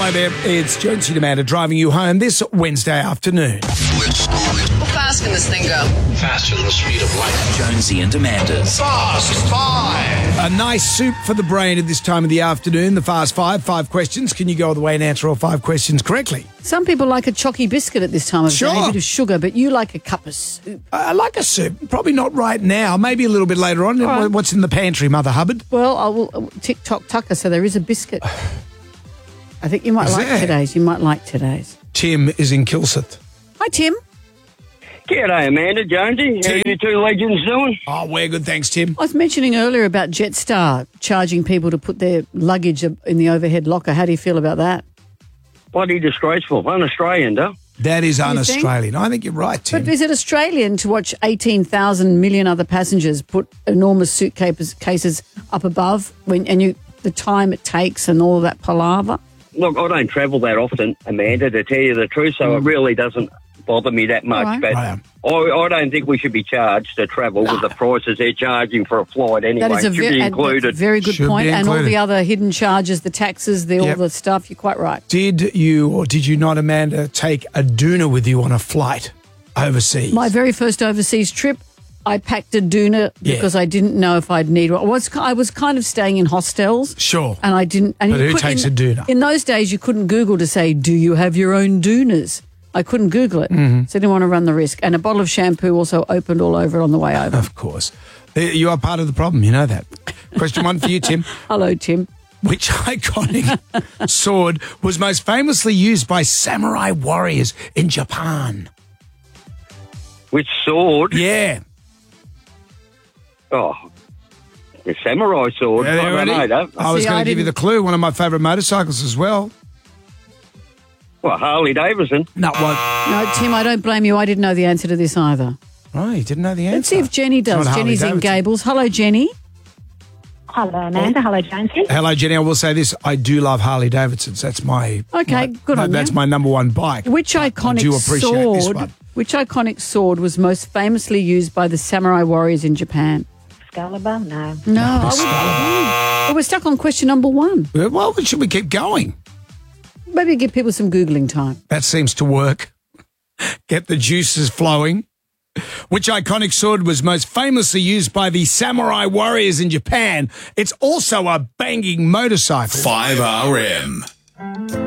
Hello there, it's Jonesy and Amanda driving you home this Wednesday afternoon. How fast can this thing go? Faster than the speed of light. Jonesy and Amanda's Fast Five. A nice soup for the brain at this time of the afternoon. The Fast Five, 5 questions. Can you go all the way and answer all 5 questions correctly? Some people like a chalky biscuit at this time of day, a bit of sugar, but you like a cup of soup. I like a soup. Probably not right now. Maybe a little bit later on. All right. What's in the pantry, Mother Hubbard? Well, I will tick-tock tucker, so there is a biscuit. I think you might like today's. You might like today's. Tim is in Kilsyth. Hi, Tim. G'day, Amanda, Jonesy. How are you two legends doing? Oh, we're good, thanks, Tim. I was mentioning earlier about Jetstar charging people to put their luggage in the overhead locker. How do you feel about that? Bloody disgraceful. Un-Australian, though. That is think? un-Australian. I think you're right, Tim. But is it Australian to watch 18,000 million other passengers put enormous suitcases up above the time it takes and all that palaver? Look, I don't travel that often, Amanda, to tell you the truth, so it really doesn't bother me that much. Right. But I don't think we should be charged to travel with the prices they're charging for a flight anyway. That is It should be included. That's a very good point. And all the other hidden charges, the taxes, all the stuff, you're quite right. Did you or did you not, Amanda, take a doona with you on a flight overseas? My very first overseas trip, I packed a doona because I didn't know if I'd need one. I was kind of staying in hostels. Sure. And I didn't. And but who takes a doona? In those days, you couldn't Google to say, do you have your own doonas? I couldn't Google it, so I didn't want to run the risk. And a bottle of shampoo also opened all over on the way over. Of course. You are part of the problem, you know that. Question 1 for you, Tim. Hello, Tim. Which iconic sword was most famously used by samurai warriors in Japan? Which sword? Yeah. Oh, the samurai sword. Yeah, I don't know that. I was going to give you the clue. One of my favourite motorcycles as well. Well, Harley Davidson. No, what? No, Tim, I don't blame you. I didn't know the answer to this either. Oh, you didn't know the answer. Let's see if Jenny does. It's not Jenny's in Harley Davidson. Gables. Hello, Jenny. Hello, Amanda. Hello, Jonesy. Hello, Jenny. I will say this. I do love Harley Davidsons. That's my... Good on That's you. my number one bike. Which iconic I do appreciate this sword? one. Which iconic sword was most famously used by the samurai warriors in Japan? Excalibur? No. No, we're stuck on question number 1. Well, should we keep going? Maybe give people some Googling time. That seems to work. Get the juices flowing. Which iconic sword was most famously used by the samurai warriors in Japan? It's also a banging motorcycle. 5RM.